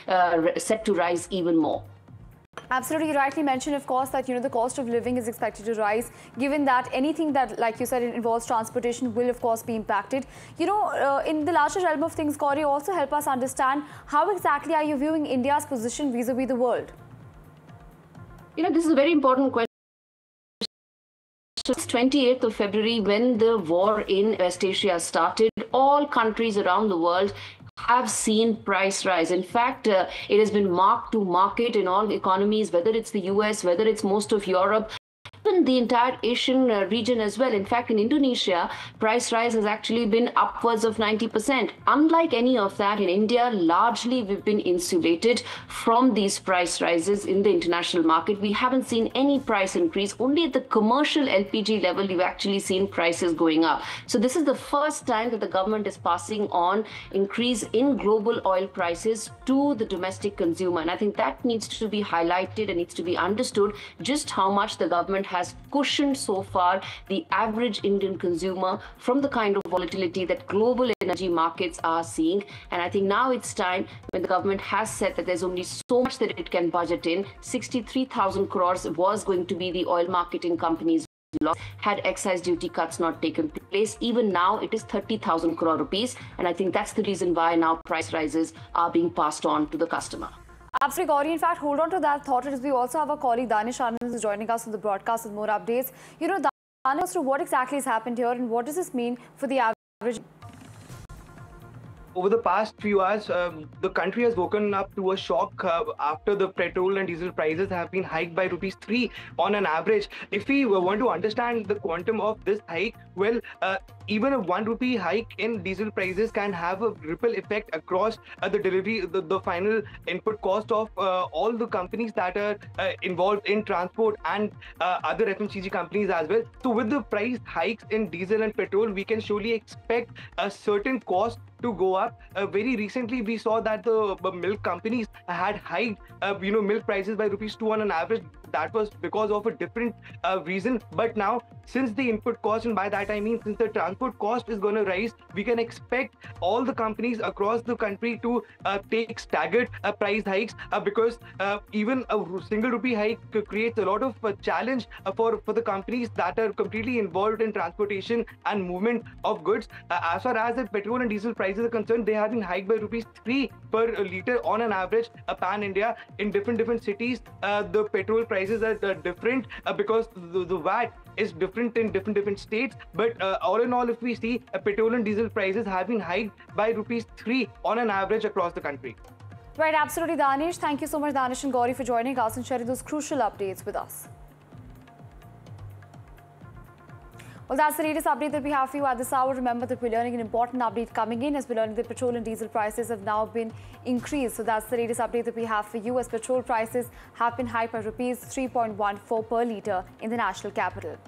set to rise even more. Absolutely, you rightly mentioned, of course, that the cost of living is expected to rise, given that anything that, like you said, involves transportation will, of course, be impacted. In the larger realm of things, Gauri, also help us understand how exactly are you viewing India's position vis-a-vis the world? This is a very important question. Since 28th of February, when the war in West Asia started, all countries around the world have seen price rise. In fact, it has been mark to market in all economies, whether it's the US, whether it's most of Europe, even the entire Asian region as well. In fact, in Indonesia, price rise has actually been upwards of 90%. Unlike any of that, in India, largely we've been insulated from these price rises in the international market. We haven't seen any price increase. Only at the commercial LPG level, we've actually seen prices going up. So this is the first time that the government is passing on increase in global oil prices to the domestic consumer. And I think that needs to be highlighted and needs to be understood just how much the government has cushioned so far the average Indian consumer from the kind of volatility that global energy markets are seeing. And I think now it's time, when the government has said that there's only so much that it can budget in. 63,000 crores was going to be the oil marketing companies' loss had excise duty cuts not taken place. Even now, it is 30,000 crore rupees. And I think that's the reason why now price rises are being passed on to the customer. Absolutely, Gauri. In fact, hold on to that thought, as we also have our colleague Danish Anand who's joining us on the broadcast with more updates. Danish, what exactly has happened here and what does this mean for the average? Over the past few hours, the country has woken up to a shock after the petrol and diesel prices have been hiked by ₹3 on an average. If we want to understand the quantum of this hike, well, even a ₹1 hike in diesel prices can have a ripple effect across the delivery, the final input cost of all the companies that are involved in transport and other FMCG companies as well. So with the price hikes in diesel and petrol, we can surely expect a certain cost to go up. Very recently, we saw that the milk companies had hiked, milk prices by ₹2 on an average. That was because of a different reason. But now, since the input cost, and by that I mean since the transport cost is going to rise, we can expect all the companies across the country to take staggered price hikes because even a single rupee hike creates a lot of challenge for the companies that are completely involved in transportation and movement of goods. As far as the petrol and diesel prices are concerned, they have been hiked by ₹3 per litre on an average pan-India. In different cities, the petrol prices are different because the VAT is different in different states. But all in all, if we see, petrol and diesel prices have been hiked by ₹3 on an average across the country. Right, absolutely, Danish. Thank you so much, Danish and Gauri, for joining us and sharing those crucial updates with us. Well, that's the latest update that we have for you at this hour. Remember that we're learning an important update coming in as we're learning that petrol and diesel prices have now been increased. So that's the latest update that we have for you as petrol prices have been hiked by ₹3.14 per litre in the national capital.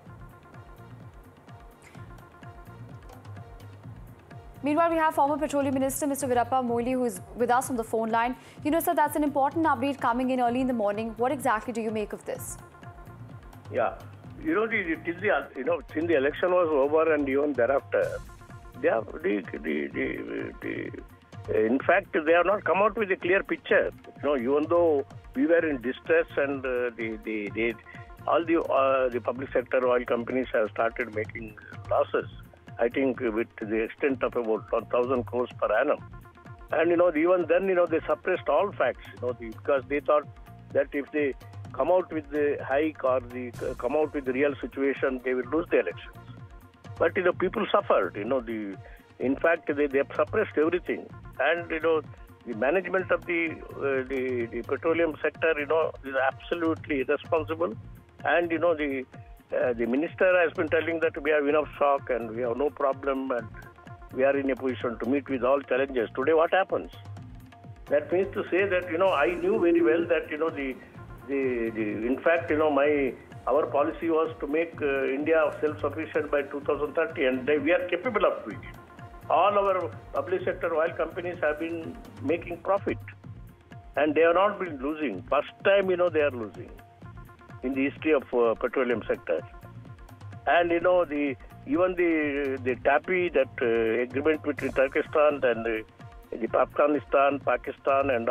Meanwhile, we have former Petroleum Minister Mr. Veerappa Moily, who is with us on the phone line. Sir, that's an important update coming in early in the morning. What exactly do you make of this? Yeah. Since the election was over and even thereafter, in fact, they have not come out with a clear picture. Even though we were in distress and all the public sector oil companies have started making losses, I think with the extent of about 1,000 crores per annum. And even then, they suppressed all facts, because they thought that if they come out with the hike or come out with the real situation, they will lose the elections. But people suffered. In fact, they have suppressed everything, and the management of the petroleum sector, is absolutely irresponsible. And the minister has been telling that we have enough stock and we have no problem and we are in a position to meet with all challenges. Today, what happens? That means to say that I knew very well that in fact, our policy was to make India self-sufficient by 2030, and we are capable of doing it. All our public sector oil companies have been making profit, and they have not been losing. First time, they are losing in the history of petroleum sector. And even the TAPI, that agreement between Turkestan and the Afghanistan, Pakistan, and